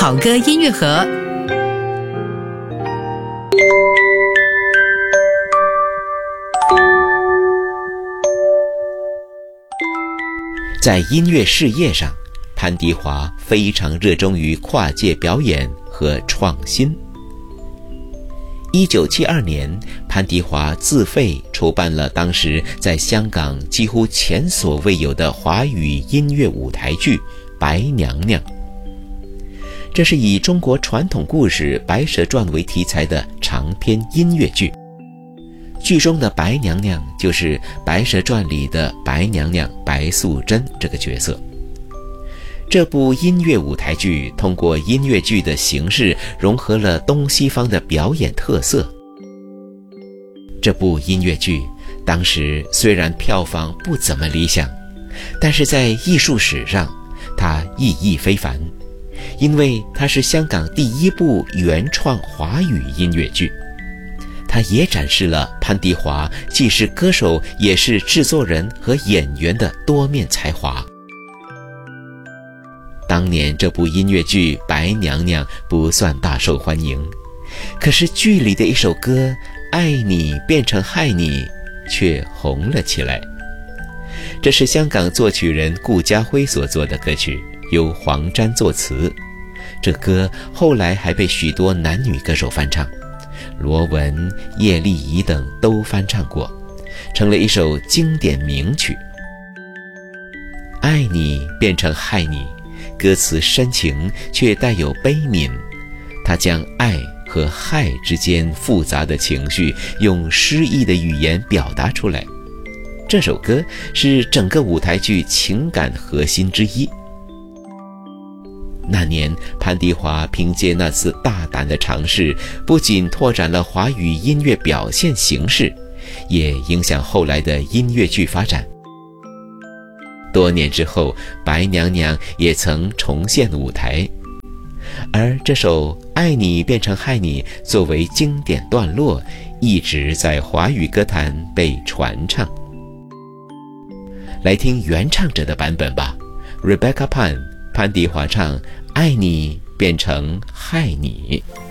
好歌音乐盒。 在音乐事业上，潘迪华非常热衷于跨界表演和创新。1972年，潘迪华自费筹办了当时在香港几乎前所未有的华语音乐舞台剧《白娘娘》。这是以中国传统故事《白蛇传》为题材的长篇音乐剧。剧中的白娘娘就是《白蛇传》里的白娘娘白素贞这个角色。这部音乐舞台剧通过音乐剧的形式融合了东西方的表演特色。这部音乐剧当时虽然票房不怎么理想，但是在艺术史上它意义非凡，因为它是香港第一部原创华语音乐剧。它也展示了潘迪华既是歌手也是制作人和演员的多面才华。当年这部音乐剧《白娘娘》不算大受欢迎，可是剧里的一首歌《爱你变成害你》却红了起来。这是香港作曲人顾嘉辉所作的歌曲，由黄沾作词。这歌后来还被许多男女歌手翻唱，罗文、叶丽仪等都翻唱过，成了一首经典名曲。爱你变成害你，歌词深情却带有悲悯，它将爱和害之间复杂的情绪用诗意的语言表达出来。这首歌是整个舞台剧情感核心之一。那年潘迪华凭借那次大胆的尝试，不仅拓展了华语音乐表现形式，也影响后来的音乐剧发展。多年之后，白娘娘也曾重现舞台，而这首《爱你变成害你》作为经典段落，一直在华语歌坛被传唱。来听原唱者的版本吧， Rebecca Pan， 潘迪华唱《爱你变成害你》。